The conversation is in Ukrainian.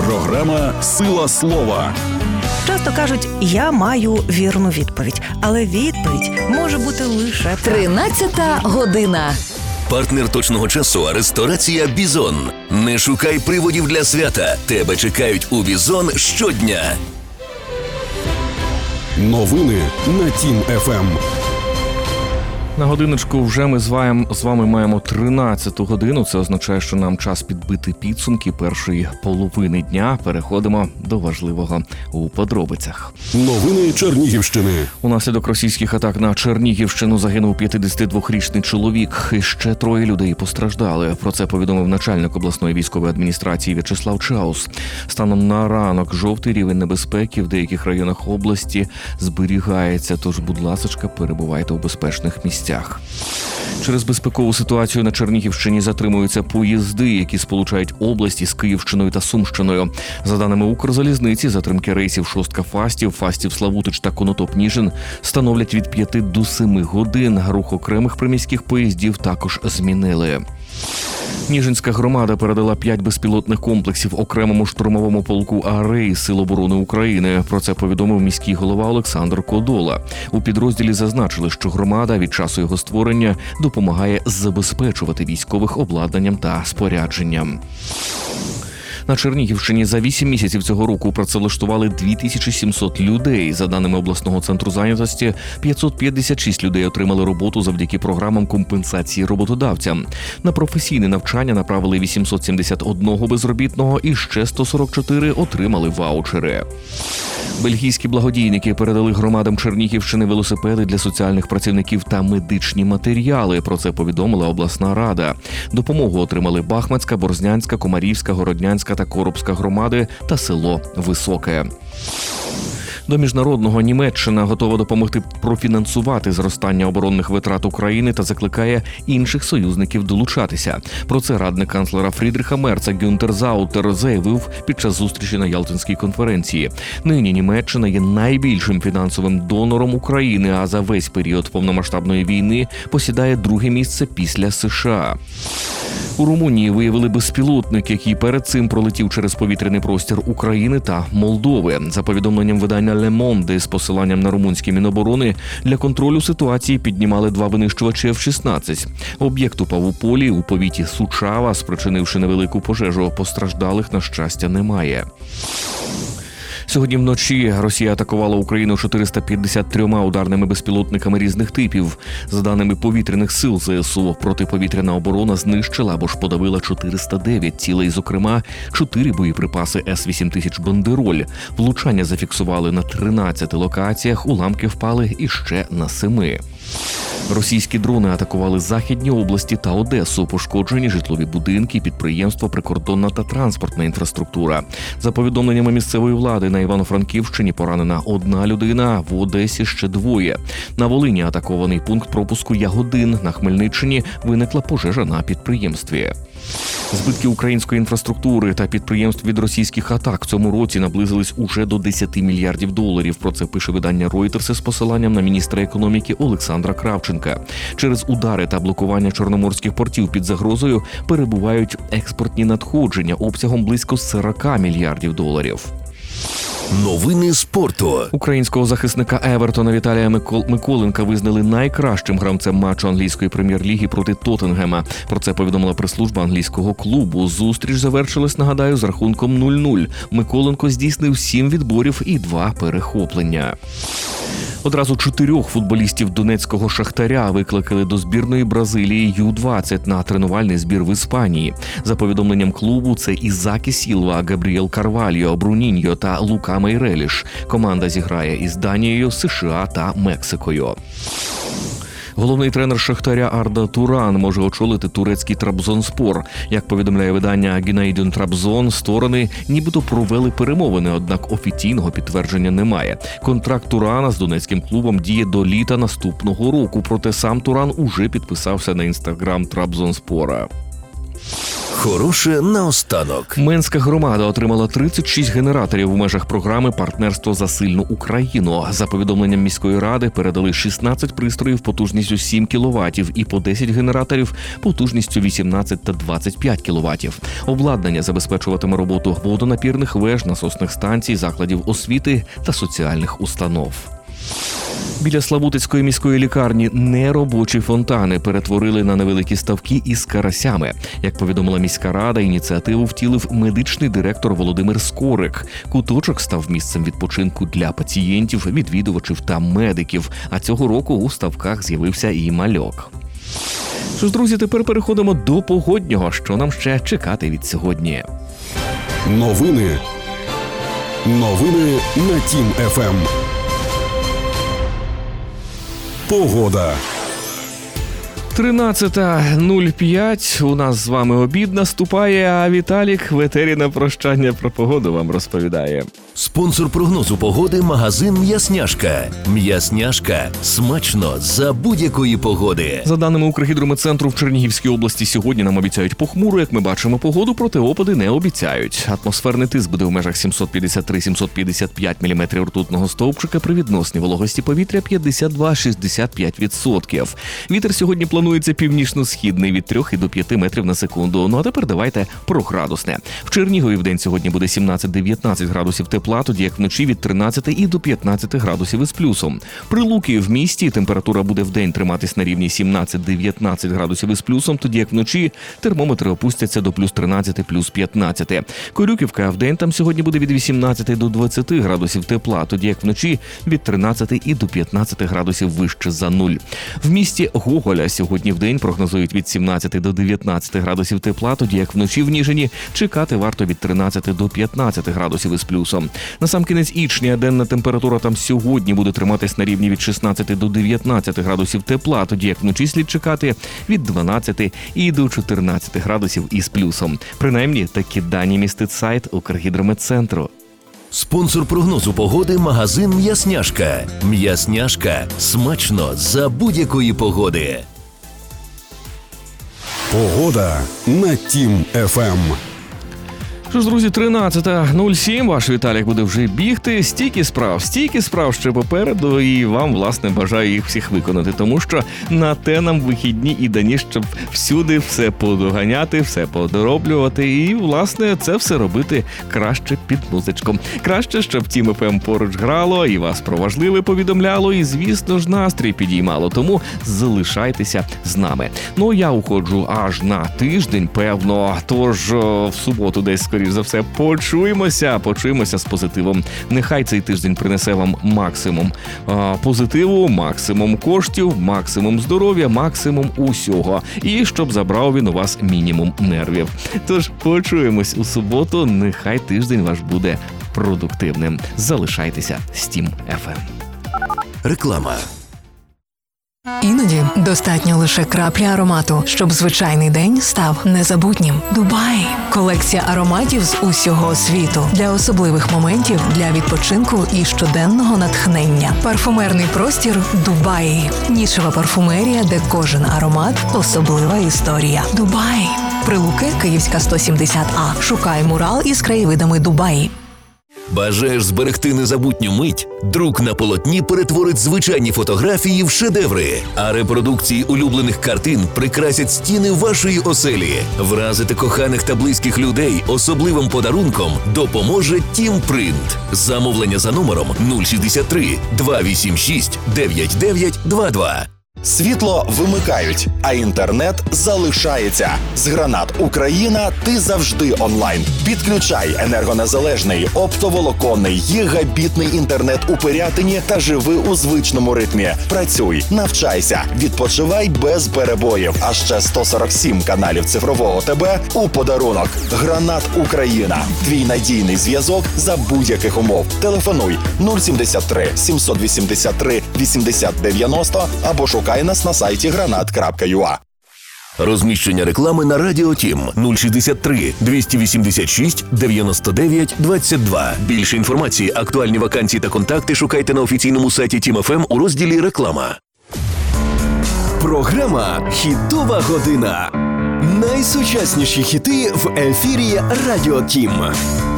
Програма «Сила слова». Часто кажуть, я маю вірну відповідь. Але відповідь може бути лише 13-та година. Партнер точного часу – ресторація «Бізон». Не шукай приводів для свята. Тебе чекають у «Бізон» щодня. Новини на Тім ФМ. На годиночку вже ми з вами маємо 13-ту годину. Це означає, що нам час підбити підсумки першої половини дня. Переходимо до важливого у подробицях. Новини Чернігівщини. Унаслідок російських атак на Чернігівщину загинув 52-річний чоловік. І ще 3 людей постраждали. Про це повідомив начальник обласної військової адміністрації В'ячеслав Чаус. Станом на ранок жовтий рівень небезпеки в деяких районах області зберігається. Тож, будь ласочка, перебувайте у безпечних місцях. Через безпекову ситуацію на Чернігівщині затримуються поїзди, які сполучають області з Київщиною та Сумщиною. За даними Укрзалізниці, затримки рейсів Шостка-Фастів, Фастів-Славутич та Конотоп-Ніжин становлять від 5 до 7 годин. Рух окремих приміських поїздів також змінили. Ніжинська громада передала 5 безпілотних комплексів окремому штурмовому полку АРЕЙ Сил оборони України. Про це повідомив міський голова Олександр Кодола. У підрозділі зазначили, що громада від часу його створення допомагає забезпечувати військових обладнанням та спорядженням. На Чернігівщині за 8 місяців цього року працевлаштували 2700 людей. За даними обласного центру зайнятості, 556 людей отримали роботу завдяки програмам компенсації роботодавцям. На професійне навчання направили 871 безробітного і ще 144 отримали ваучери. Бельгійські благодійники передали громадам Чернігівщини велосипеди для соціальних працівників та медичні матеріали. Про це повідомила обласна рада. Допомогу отримали Бахмацька, Борзнянська, Комарівська, Городнянська та Коробська громади та село Високе. До міжнародного Німеччина готова допомогти профінансувати зростання оборонних витрат України та закликає інших союзників долучатися. Про це радник канцлера Фрідріха Мерца Гюнтер Заутер заявив під час зустрічі на Ялтинській конференції. Нині Німеччина є найбільшим фінансовим донором України, а за весь період повномасштабної війни посідає 2-ге місце після США. У Румунії виявили безпілотник, який перед цим пролетів через повітряний простір України та Молдови. За повідомленням видання Le Monde з посиланням на румунські Міноборони, для контролю ситуації піднімали 2 винищувачі F-16. Об'єкт упав у полі у повіті Сучава, спричинивши невелику пожежу. Постраждалих, на щастя, немає. Сьогодні вночі Росія атакувала Україну 453 ударними безпілотниками різних типів. За даними повітряних сил ЗСУ, протиповітряна оборона знищила або ж подавила 409 цілей, зокрема 4 боєприпаси С-8000 «Бандероль». Влучання зафіксували на 13 локаціях, уламки впали іще на 7. Російські дрони атакували західні області та Одесу. Пошкоджені житлові будинки, підприємства, прикордонна та транспортна інфраструктура. За повідомленнями місцевої влади, на Івано-Франківщині поранена 1 людина, в Одесі ще 2. На Волині атакований пункт пропуску Ягодин. На Хмельниччині виникла пожежа на підприємстві. Збитки української інфраструктури та підприємств від російських атак в цьому році наблизились уже до 10 мільярдів доларів. Про це пише видання Reuters з посиланням на міністра економіки Олександра Кравченка. Через удари та блокування чорноморських портів під загрозою перебувають експортні надходження обсягом близько 40 мільярдів доларів. Новини спорту. Українського захисника Евертона Віталія Миколенка визнали найкращим гравцем матчу англійської прем'єр-ліги проти Тоттенгема. Про це повідомила прес-служба англійського клубу. Зустріч завершилась, нагадаю, з рахунком 0-0. Миколенко здійснив 7 відборів і 2 перехоплення. Одразу 4 футболістів донецького «Шахтаря» викликали до збірної Бразилії Ю-20 на тренувальний збір в Іспанії. За повідомленням клубу, це Ізакі Сілва, Габріел Карвальо, Бруніньо та Лука Мейреліш. Команда зіграє із Данією, США та Мексикою. Головний тренер «Шахтаря» Арда Туран може очолити турецький Трабзонспор. Як повідомляє видання Гінейдін Трабзон, сторони нібито провели перемовини, однак офіційного підтвердження немає. Контракт Турана з донецьким клубом діє до літа наступного року, проте сам Туран уже підписався на інстаграм Трабзонспора. Хороше наостанок. Менська громада отримала 36 генераторів у межах програми «Партнерство за сильну Україну». За повідомленням міської ради, передали 16 пристроїв потужністю 7 кВт і по 10 генераторів потужністю 18 та 25 кВт. Обладнання забезпечуватиме роботу водонапірних веж, насосних станцій, закладів освіти та соціальних установ. Біля Славутицької міської лікарні неробочі фонтани перетворили на невеликі ставки із карасями. Як повідомила міська рада, ініціативу втілив медичний директор Володимир Скорик. Куточок став місцем відпочинку для пацієнтів, відвідувачів та медиків. А цього року у ставках з'явився і мальок. Що ж, друзі, тепер переходимо до погоднього. Що нам ще чекати від сьогодні? Новини на Тім ФМ. Погода. 13:05. У нас з вами обід наступає, а Віталік в етері на прощання про погоду вам розповідає. Спонсор прогнозу погоди – магазин «М'ясняшка». «М'ясняшка» – смачно за будь-якої погоди. За даними Укргідрометцентру, в Чернігівській області сьогодні нам обіцяють похмуру, як ми бачимо погоду, проте опади не обіцяють. Атмосферний тиск буде в межах 753-755 мм ртутного стовпчика при відносній вологості повітря 52-65%. Вітер сьогодні планується північно-східний від 3 до 5 метрів на секунду. Ну а тепер давайте про градусне. В Чернігові вдень сьогодні буде 17-19 градусів тепла, тоді як вночі від 13 і до 15 градусів із плюсом. При Луки в місті температура буде вдень триматись на рівні 17-19 градусів із плюсом, тоді як вночі термометри опустяться до плюс 13, плюс 15. Корюківка вдень там сьогодні буде від 18 до 20 градусів тепла, тоді як вночі від 13 і до 15 градусів вище за нуль. В місті Гоголя сьогодні вдень прогнозують від 17 до 19 градусів тепла, тоді як вночі в Ніжині чекати варто від 13 до 15 градусів із плюсом. Насамкінець Ічня денна температура там сьогодні буде триматись на рівні від 16 до 19 градусів тепла, тоді як вночі слід чекати від 12 і до 14 градусів із плюсом. Принаймні, такі дані містить сайт Укргідрометцентру. Спонсор прогнозу погоди – магазин «М'ясняшка». «М'ясняшка» – смачно за будь-якої погоди. Погода на Тім ФМ. Що ж, друзі, 13:07, ваш Віталік буде вже бігти. Стільки справ ще попереду, і вам, власне, бажаю їх всіх виконати, тому що на те нам вихідні і дані, щоб всюди все подоганяти, все подороблювати і, власне, це все робити краще під музичку. Краще, щоб Тім ФМ поруч грало, і вас про важливе повідомляло, і, звісно ж, настрій підіймало, тому залишайтеся з нами. Ну, я уходжу аж на тиждень, певно, тож в суботу десь скоріше за все, почуємося з позитивом. Нехай цей тиждень принесе вам максимум позитиву, максимум коштів, максимум здоров'я, максимум усього. І щоб забрав він у вас мінімум нервів. Тож почуємось у суботу. Нехай тиждень ваш буде продуктивним. Залишайтеся з Тім ФМ. Реклама. Іноді достатньо лише краплі аромату, щоб звичайний день став незабутнім. Дубай – колекція ароматів з усього світу. Для особливих моментів, для відпочинку і щоденного натхнення. Парфумерний простір Дубай. Нішева парфумерія, де кожен аромат – особлива історія. Дубай. Прилуки, Київська, 170А. Шукай мурал із краєвидами Дубаї. Бажаєш зберегти незабутню мить? Друк на полотні перетворить звичайні фотографії в шедеври, а репродукції улюблених картин прикрасять стіни вашої оселі. Вразити коханих та близьких людей особливим подарунком допоможе Тімпринт. Замовлення за номером 063 286 9922. Світло вимикають, а інтернет залишається. З Гранат Україна ти завжди онлайн. Підключай енергонезалежний, оптоволоконний, гігабітний інтернет у Пирятині та живи у звичному ритмі. Працюй, навчайся, відпочивай без перебоїв. А ще 147 каналів цифрового ТБ у подарунок. Гранат Україна. Твій надійний зв'язок за будь-яких умов. Телефонуй 073 783 8090 або шукай нас на сайті granat.ua. Розміщення реклами на Радіо Тім 063 286 99 22. Більше інформації, актуальні вакансії та контакти шукайте на офіційному сайті Тім ФМ у розділі «Реклама». Програма «Хітова година». Найсучасніші хіти в ефірі Радіо Тім.